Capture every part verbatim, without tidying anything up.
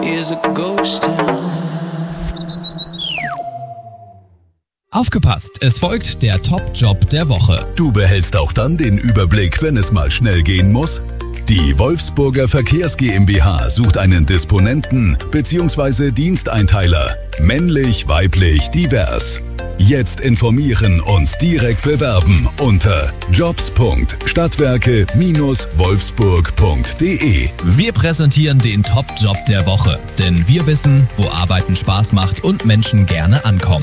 is a ghost town. Aufgepasst, es folgt der Top-Job der Woche. Du behältst auch dann den Überblick, wenn es mal schnell gehen muss? Die Wolfsburger Verkehrs GmbH sucht einen Disponenten bzw. Diensteinteiler. Männlich, weiblich, divers. Jetzt informieren und direkt bewerben unter jobs punkt stadtwerke Bindestrich wolfsburg punkt de. Wir präsentieren den Top-Job der Woche, denn wir wissen, wo Arbeiten Spaß macht und Menschen gerne ankommen.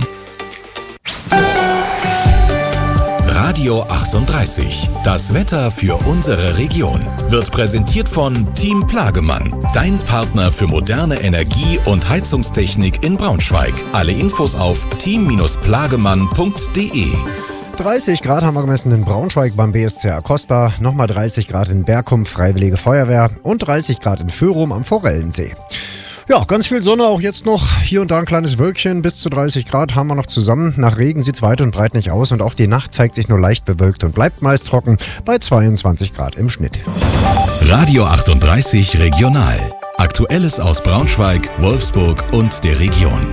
Radio achtunddreißig. Das Wetter für unsere Region wird präsentiert von Team Plagemann, dein Partner für moderne Energie- und Heizungstechnik in Braunschweig. Alle Infos auf team Bindestrich plagemann punkt de. dreißig Grad haben wir gemessen in Braunschweig beim B S C Acosta, nochmal dreißig Grad in Berkum, Freiwillige Feuerwehr und dreißig Grad in Föhrum am Forellensee. Ja, ganz viel Sonne auch jetzt noch. Hier und da ein kleines Wölkchen. Bis zu dreißig Grad haben wir noch zusammen. Nach Regen sieht es weit und breit nicht aus. Und auch die Nacht zeigt sich nur leicht bewölkt und bleibt meist trocken bei zweiundzwanzig Grad im Schnitt. Radio achtunddreißig Regional. Aktuelles aus Braunschweig, Wolfsburg und der Region.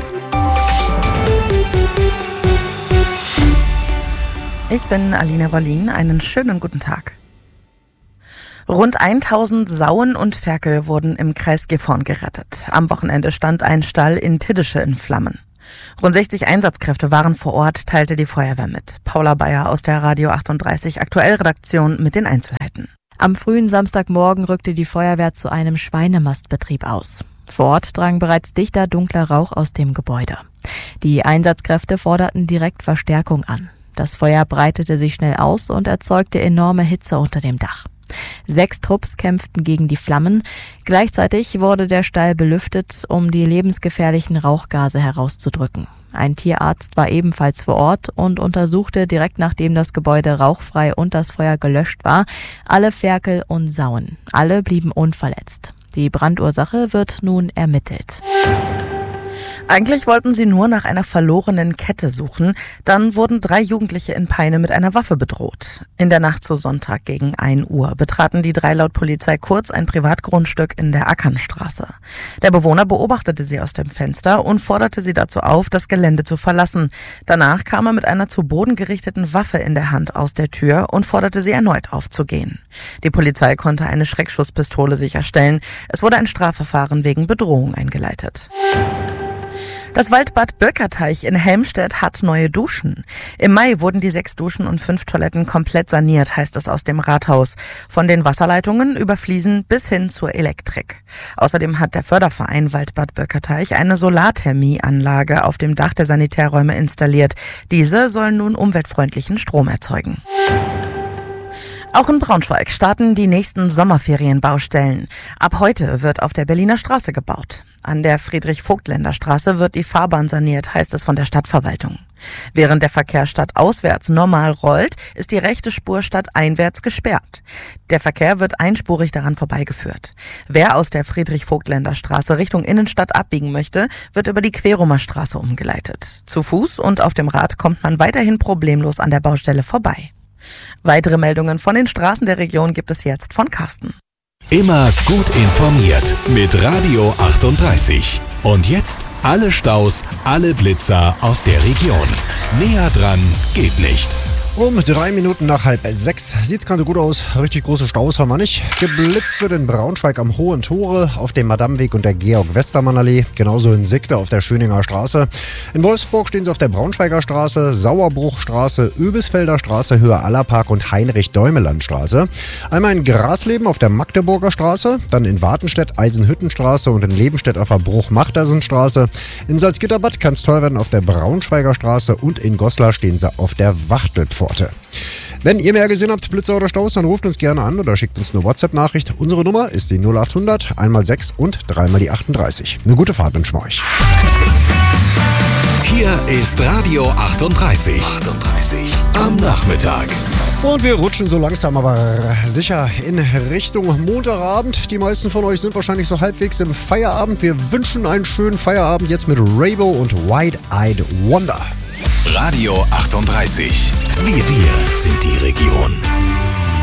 Ich bin Alina Bollin. Einen schönen guten Tag. Rund tausend Sauen und Ferkel wurden im Kreis Gifhorn gerettet. Am Wochenende stand ein Stall in Tiddische in Flammen. Rund sechzig Einsatzkräfte waren vor Ort, teilte die Feuerwehr mit. Paula Bayer aus der Radio achtunddreißig Aktuellredaktion mit den Einzelheiten. Am frühen Samstagmorgen rückte die Feuerwehr zu einem Schweinemastbetrieb aus. Vor Ort drang bereits dichter, dunkler Rauch aus dem Gebäude. Die Einsatzkräfte forderten direkt Verstärkung an. Das Feuer breitete sich schnell aus und erzeugte enorme Hitze unter dem Dach. Sechs Trupps kämpften gegen die Flammen. Gleichzeitig wurde der Stall belüftet, um die lebensgefährlichen Rauchgase herauszudrücken. Ein Tierarzt war ebenfalls vor Ort und untersuchte direkt nachdem das Gebäude rauchfrei und das Feuer gelöscht war, alle Ferkel und Sauen. Alle blieben unverletzt. Die Brandursache wird nun ermittelt. Eigentlich wollten sie nur nach einer verlorenen Kette suchen. Dann wurden drei Jugendliche in Peine mit einer Waffe bedroht. In der Nacht zu Sonntag gegen ein Uhr betraten die drei laut Polizei Kurz ein Privatgrundstück in der Ackernstraße. Der Bewohner beobachtete sie aus dem Fenster und forderte sie dazu auf, das Gelände zu verlassen. Danach kam er mit einer zu Boden gerichteten Waffe in der Hand aus der Tür und forderte sie erneut aufzugehen. Die Polizei konnte eine Schreckschusspistole sicherstellen. Es wurde ein Strafverfahren wegen Bedrohung eingeleitet. Das Waldbad Birkerteich in Helmstedt hat neue Duschen. Im Mai wurden die sechs Duschen und fünf Toiletten komplett saniert, heißt es aus dem Rathaus. Von den Wasserleitungen über Fliesen bis hin zur Elektrik. Außerdem hat der Förderverein Waldbad Birkerteich eine Solarthermieanlage auf dem Dach der Sanitärräume installiert. Diese sollen nun umweltfreundlichen Strom erzeugen. Auch in Braunschweig starten die nächsten Sommerferienbaustellen. Ab heute wird auf der Berliner Straße gebaut. An der Friedrich-Vogtländer-Straße wird die Fahrbahn saniert, heißt es von der Stadtverwaltung. Während der Verkehr stadtauswärts normal rollt, ist die rechte Spur stadteinwärts gesperrt. Der Verkehr wird einspurig daran vorbeigeführt. Wer aus der Friedrich-Vogtländer-Straße Richtung Innenstadt abbiegen möchte, wird über die Querumer Straße umgeleitet. Zu Fuß und auf dem Rad kommt man weiterhin problemlos an der Baustelle vorbei. Weitere Meldungen von den Straßen der Region gibt es jetzt von Carsten. Immer gut informiert mit Radio achtunddreißig. Und jetzt alle Staus, alle Blitzer aus der Region. Näher dran geht nicht. Um drei Minuten nach halb sechs sieht's gerade gut aus. Richtig große Staus haben wir nicht. Geblitzt wird in Braunschweig am Hohen Tore, auf dem Madameweg und der Georg-Westermann-Allee. Genauso in Sickte auf der Schöninger Straße. In Wolfsburg stehen sie auf der Braunschweiger Straße, Sauerbruchstraße, Öbisfelder Straße, Höhe Allerpark und Heinrich-Däumeland-Straße. Einmal in Grasleben auf der Magdeburger Straße, dann in Wartenstedt, Eisenhüttenstraße und in Lebenstedt auf der Bruch-Machtersen-Straße. In Salzgitterbad kann's teuer werden auf der Braunschweiger Straße und in Goslar stehen sie auf der Wachtelpforte. Wenn ihr mehr gesehen habt, Blitzer oder Staus, dann ruft uns gerne an oder schickt uns eine WhatsApp-Nachricht. Unsere Nummer ist die null achthundert, einmal sechs und dreimal die achtunddreißig. Eine gute Fahrt wünschen wir euch. Hier ist Radio achtunddreißig. achtunddreißig am Nachmittag. Und wir rutschen so langsam aber sicher in Richtung Montagabend. Die meisten von euch sind wahrscheinlich so halbwegs im Feierabend. Wir wünschen einen schönen Feierabend jetzt mit Raybo und Wide-Eyed Wonder. Radio achtunddreißig. Wir, wir sind die Region.